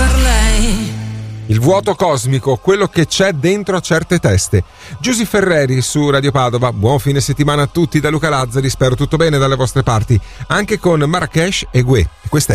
per lei. Il vuoto cosmico, quello che c'è dentro a certe teste. Giusy Ferreri su Radio Padova. Buon fine settimana a tutti da Luca Lazzari, spero tutto bene dalle vostre parti, anche con Marrakesh e Gue. Questa è